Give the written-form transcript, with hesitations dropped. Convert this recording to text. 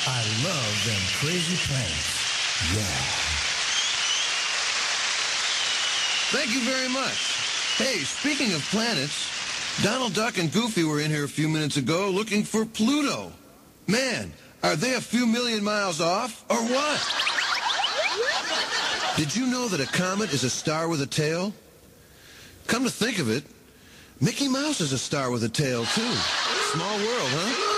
I love them crazy planets. Yeah. Thank you very much. Hey, speaking of planets, Donald Duck and Goofy were in here a few minutes ago looking for Pluto. Man, are they a few million miles off, or what? Did you know that a comet is a star with a tail? Come to think of it, Mickey Mouse is a star with a tail, too. Small world, huh?